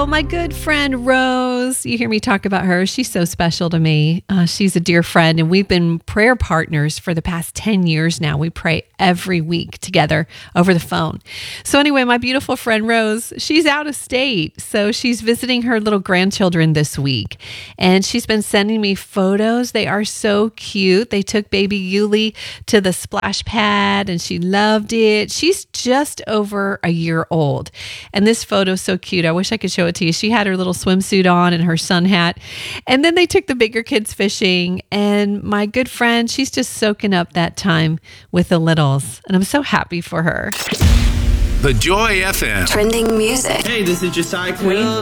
Oh, my good friend Rose. You hear me talk about her. She's so special to me. She's a dear friend, and we've been prayer partners for the past 10 years now. We pray every week together over the phone. So anyway, my beautiful friend Rose, she's out of state. So she's visiting her little grandchildren this week. And she's been sending me photos. They are so cute. They took baby Yuli to the splash pad, and she loved it. She's just over a year old. And this photo is so cute. I wish I could show it to you. She had her little swimsuit on and her sun hat. And then they took the bigger kids fishing. And my good friend, she's just soaking up that time with the littles. And I'm so happy for her. The Joy FM. Trending music. Hey, this is Josiah Queen.